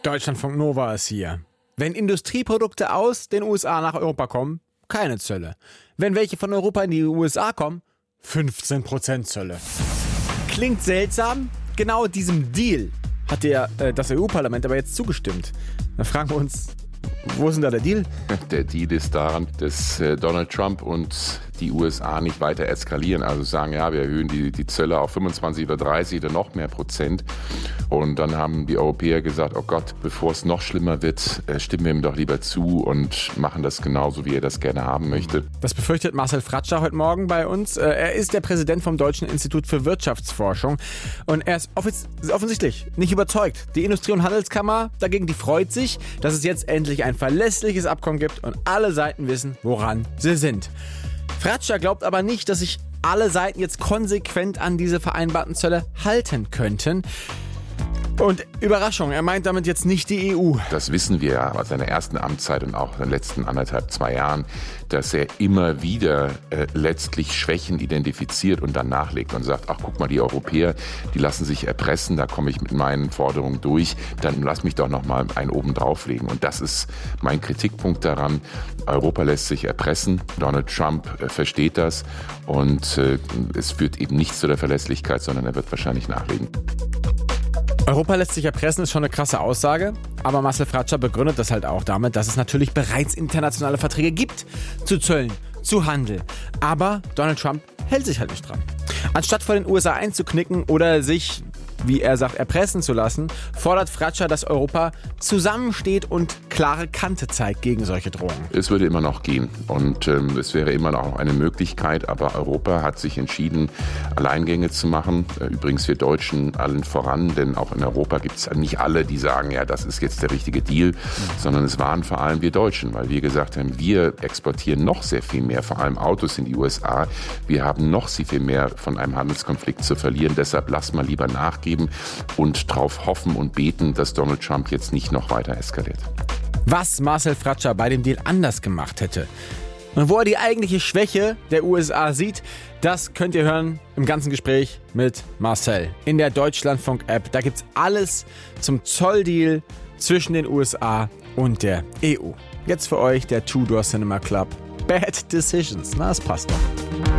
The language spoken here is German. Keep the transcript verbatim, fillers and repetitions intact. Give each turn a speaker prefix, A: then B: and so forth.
A: Deutschlandfunk Nova ist hier. Wenn Industrieprodukte aus den U S A nach Europa kommen, keine Zölle. Wenn welche von Europa in die U S A kommen, fünfzehn Prozent Zölle. Klingt seltsam? Genau diesem Deal hat der, äh, das E U-Parlament aber jetzt zugestimmt. Da fragen wir uns, wo ist denn da der Deal?
B: Der Deal ist daran, dass äh, Donald Trump und die U S A nicht weiter eskalieren. Also sagen, ja, wir erhöhen die, die Zölle auf fünfundzwanzig oder dreißig oder noch mehr Prozent. Und dann haben die Europäer gesagt, oh Gott, bevor es noch schlimmer wird, äh, stimmen wir ihm doch lieber zu und machen das genauso, wie er das gerne haben möchte.
A: Das befürchtet Marcel Fratscher heute Morgen bei uns. Er ist der Präsident vom Deutschen Institut für Wirtschaftsforschung. Und er ist offiz- offensichtlich nicht überzeugt. Die Industrie- und Handelskammer dagegen, die freut sich, dass es jetzt endlich ein verlässliches Abkommen gibt und alle Seiten wissen, woran sie sind. Fratscher glaubt aber nicht, dass sich alle Seiten jetzt konsequent an diese vereinbarten Zölle halten könnten. Und Überraschung, er meint damit jetzt nicht die E U.
B: Das wissen wir ja aus seiner ersten Amtszeit und auch in den letzten anderthalb, zwei Jahren, dass er immer wieder äh, letztlich Schwächen identifiziert und dann nachlegt und sagt, ach guck mal, die Europäer, die lassen sich erpressen, da komme ich mit meinen Forderungen durch, dann lass mich doch noch mal einen oben drauflegen. Und das ist mein Kritikpunkt daran. Europa lässt sich erpressen, Donald Trump äh, versteht das und äh, es führt eben nicht zu der Verlässlichkeit, sondern er wird wahrscheinlich nachlegen.
A: Europa lässt sich erpressen, ist schon eine krasse Aussage. Aber Marcel Fratscher begründet das halt auch damit, dass es natürlich bereits internationale Verträge gibt zu Zöllen, zu Handel. Aber Donald Trump hält sich halt nicht dran. Anstatt vor den U S A einzuknicken oder sich, wie er sagt, erpressen zu lassen, fordert Fratscher, dass Europa zusammensteht und klare Kante zeigt gegen solche Drohungen.
B: Es würde immer noch gehen und ähm, es wäre immer noch eine Möglichkeit, aber Europa hat sich entschieden, Alleingänge zu machen. Äh, übrigens wir Deutschen allen voran, denn auch in Europa gibt es nicht alle, die sagen, ja, das ist jetzt der richtige Deal, mhm. sondern es waren vor allem wir Deutschen, weil wir gesagt haben, wir exportieren noch sehr viel mehr, vor allem Autos in die U S A. Wir haben noch sehr viel mehr von einem Handelskonflikt zu verlieren, deshalb lass mal lieber nachgeben und darauf hoffen und beten, dass Donald Trump jetzt nicht noch weiter eskaliert.
A: Was Marcel Fratscher bei dem Deal anders gemacht hätte und wo er die eigentliche Schwäche der U S A sieht, das könnt ihr hören im ganzen Gespräch mit Marcel in der Deutschlandfunk-App. Da gibt's alles zum Zolldeal zwischen den U S A und der E U. Jetzt für euch der Two Door Cinema Club. Bad Decisions, na, das passt doch.